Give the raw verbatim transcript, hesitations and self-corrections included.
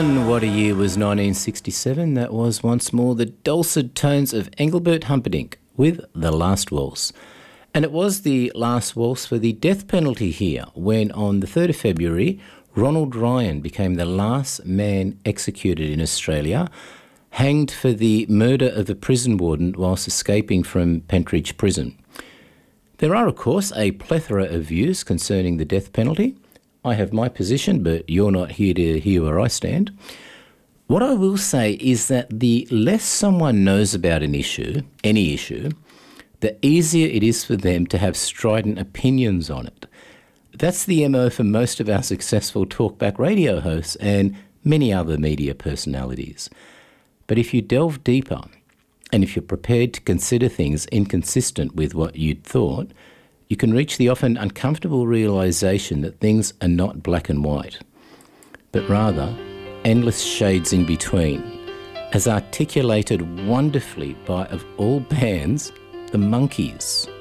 And what a year was nineteen sixty-seven. That was once more the dulcet tones of Engelbert Humperdinck with The Last Waltz. And it was the last waltz for the death penalty here when on the third of February, Ronald Ryan became the last man executed in Australia, hanged for the murder of a prison warden whilst escaping from Pentridge Prison. There are, of course, a plethora of views concerning the death penalty. I have my position, but you're not here to hear where I stand. What I will say is that the less someone knows about an issue, any issue, the easier it is for them to have strident opinions on it. That's the M O for most of our successful talkback radio hosts and many other media personalities. But if you delve deeper, and if you're prepared to consider things inconsistent with what you'd thought, you can reach the often uncomfortable realisation that things are not black and white, but rather endless shades in between, as articulated wonderfully by, of all bands, the Monkees.